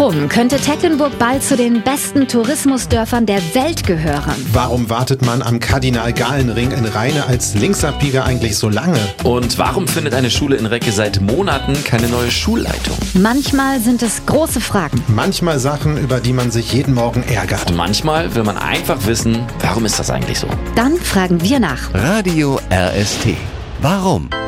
Warum könnte Tecklenburg bald zu den besten Tourismusdörfern der Welt gehören? Warum wartet man am Kardinal-Gahlen-Ring in Rheine als Linksabbieger eigentlich so lange? Und warum findet eine Schule in Recke seit Monaten keine neue Schulleitung? Manchmal sind es große Fragen. Manchmal Sachen, über die man sich jeden Morgen ärgert. Und manchmal will man einfach wissen, warum ist das eigentlich so? Dann fragen wir nach. Radio RST. Warum?